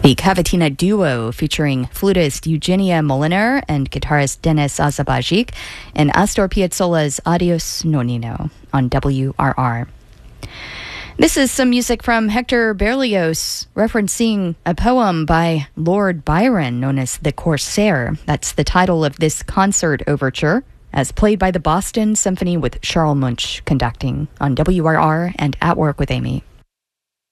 The Cavatina Duo featuring flutist Eugenia Moliner and guitarist Denis Azabajic in Astor Piazzolla's Adios Nonino on WRR. This is some music from Hector Berlioz referencing a poem by Lord Byron known as The Corsair. That's the title of this concert overture, as played by the Boston Symphony with Charles Munch conducting on WRR and At Work with Amy.